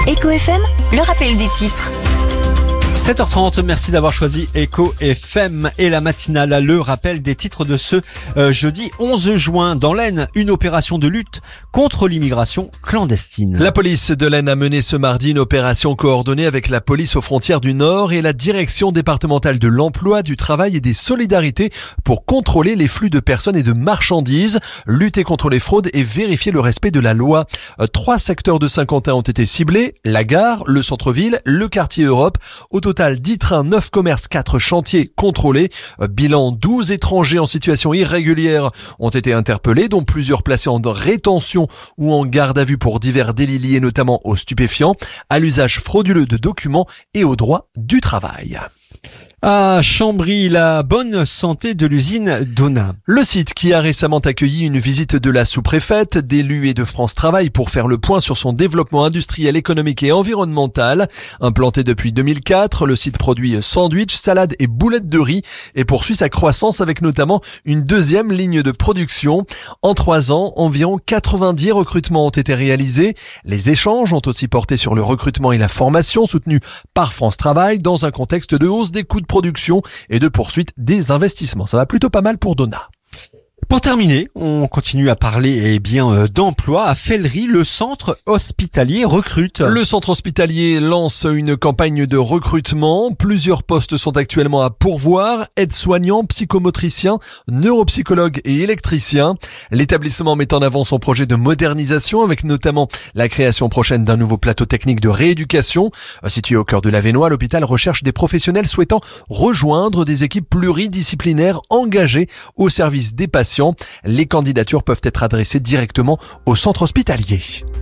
Eco FM, le rappel des titres. 7h30, merci d'avoir choisi Eco FM et la matinale, le rappel des titres de ce jeudi 11 juin. Dans l'Aisne, une opération de lutte contre l'immigration clandestine. La police de l'Aisne a mené ce mardi une opération coordonnée avec la police aux frontières du Nord et la direction départementale de l'emploi, du travail et des solidarités pour contrôler les flux de personnes et de marchandises, lutter contre les fraudes et vérifier le respect de la loi. 3 secteurs de Saint-Quentin ont été ciblés, la gare, le centre-ville, le quartier Europe. Au total, 10 trains, 9 commerces, 4 chantiers contrôlés. Bilan, 12 étrangers en situation irrégulière ont été interpellés, dont plusieurs placés en rétention ou en garde à vue pour divers délits liés notamment aux stupéfiants, à l'usage frauduleux de documents et au droit du travail. À Chambry, la bonne santé de l'usine Donat. Le site qui a récemment accueilli une visite de la sous-préfète, d'élus et de France Travail pour faire le point sur son développement industriel, économique et environnemental. Implanté depuis 2004, le site produit sandwichs, salades et boulettes de riz et poursuit sa croissance avec notamment une deuxième ligne de production. En 3 ans, environ 90 recrutements ont été réalisés. Les échanges ont aussi porté sur le recrutement et la formation soutenus par France Travail dans un contexte de hausse des coûts de production et de poursuite des investissements. Ça va plutôt pas mal pour Donat. Pour terminer, on continue à parler d'emploi. À Fellery, le centre hospitalier recrute. Le centre hospitalier lance une campagne de recrutement. Plusieurs postes sont actuellement à pourvoir. Aides-soignants, psychomotriciens, neuropsychologues et électriciens. L'établissement met en avant son projet de modernisation avec notamment la création prochaine d'un nouveau plateau technique de rééducation. Situé au cœur de l'Avesnois, l'hôpital recherche des professionnels souhaitant rejoindre des équipes pluridisciplinaires engagées au service des patients. Les candidatures peuvent être adressées directement au centre hospitalier.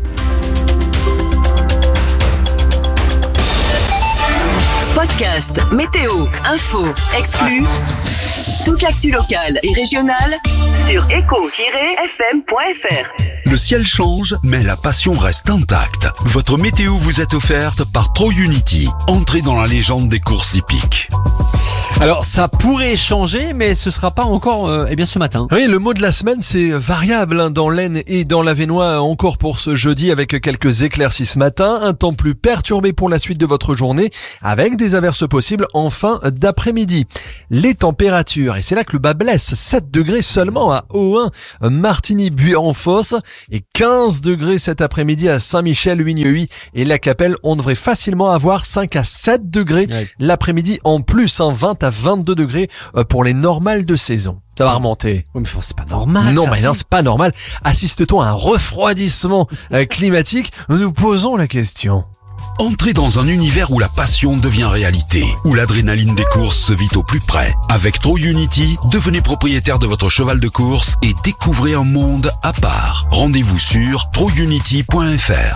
Podcast, météo, info, exclus. Toute l'actu locale et régionale sur eco-fm.fr. Le ciel change, mais la passion reste intacte. Votre météo vous est offerte par TroUnity. Entrez dans la légende des courses hippiques. Alors ça pourrait changer, mais ce sera pas encore ce matin. Oui, le mot de la semaine c'est variable dans l'Aisne et dans l'Avesnois encore pour ce jeudi avec quelques éclaircies ce matin, un temps plus perturbé pour la suite de votre journée avec des averses possibles en fin d'après-midi. Les températures, et c'est là que le bas blesse, 7 degrés seulement à Ohain, Martigny, Buis-en-Fosse et 15 degrés cet après-midi à Saint-Michel, Huignehuy et La Capelle. On devrait facilement avoir 5 à 7 degrés l'après-midi en plus, 20 à 22 degrés pour les normales de saison. Ça va remonter. Oui, mais c'est pas normal. Non, mais non, c'est pas normal. Assiste-t-on à un refroidissement climatique? Nous nous posons la question. Entrez dans un univers où la passion devient réalité, où l'adrénaline des courses se vit au plus près. Avec TroUnity, devenez propriétaire de votre cheval de course et découvrez un monde à part. Rendez-vous sur trounity.fr.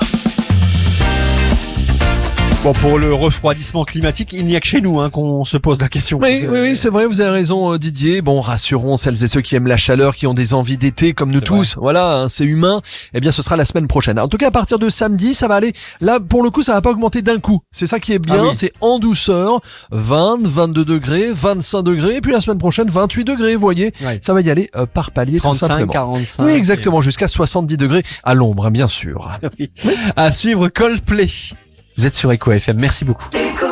Bon, pour le refroidissement climatique, il n'y a que chez nous qu'on se pose la question. Oui, c'est vrai, vous avez raison Didier. Bon, rassurons celles et ceux qui aiment la chaleur, qui ont des envies d'été comme nous tous. Vrai. Voilà, c'est humain. Eh bien, ce sera la semaine prochaine. En tout cas, à partir de samedi, ça va aller. Là, pour le coup, ça va pas augmenter d'un coup. C'est ça qui est bien, c'est en douceur. 20, 22 degrés, 25 degrés. Et puis la semaine prochaine, 28 degrés, vous voyez. Ça va y aller par palier, 35, tout simplement. 45. Oui, exactement, jusqu'à 70 degrés à l'ombre, bien sûr. À suivre Coldplay. Vous êtes sur Eco FM, merci beaucoup.